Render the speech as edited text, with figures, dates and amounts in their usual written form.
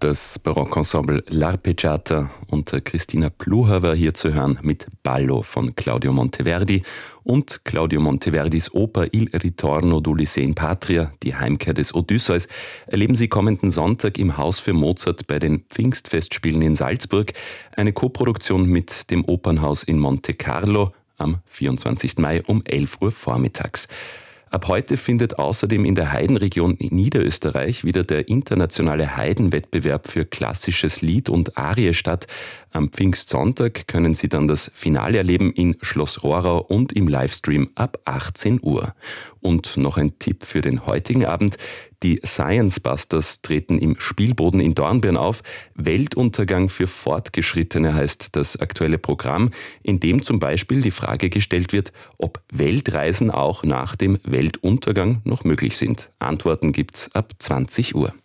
Das Barockensemble L'Arpeggiata unter Christina Pluhar war hier zu hören mit Ballo von Claudio Monteverdi und Claudio Monteverdis Oper Il ritorno d'Ulisse in Patria, die Heimkehr des Odysseus, erleben Sie kommenden Sonntag im Haus für Mozart bei den Pfingstfestspielen in Salzburg, eine Koproduktion mit dem Opernhaus in Monte Carlo am 24. Mai um 11 Uhr vormittags. Ab heute findet außerdem in der Heidenregion Niederösterreich wieder der internationale Heidenwettbewerb für klassisches Lied und Arie statt. Am Pfingstsonntag können Sie dann das Finale erleben in Schloss Rohrau und im Livestream ab 18 Uhr. Und noch ein Tipp für den heutigen Abend. Die Science Busters treten im Spielboden in Dornbirn auf. Weltuntergang für Fortgeschrittene heißt das aktuelle Programm, in dem zum Beispiel die Frage gestellt wird, ob Weltreisen auch nach dem Weltuntergang noch möglich sind. Antworten gibt's ab 20 Uhr.